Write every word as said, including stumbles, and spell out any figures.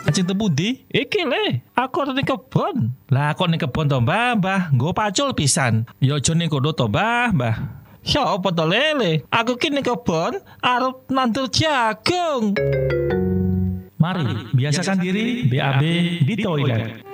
Ajeng tepudi? Iki le, aku ora ning kebon. Lah kok ning kebon to, Mbah? Mbah, nggo pacul pisan. Ya aja ning kono to, Mbah, Mbah. Ya apa to lele? Aku ki ning kebon arep nandur jagung. Mari biasakan diri B A B di toilet.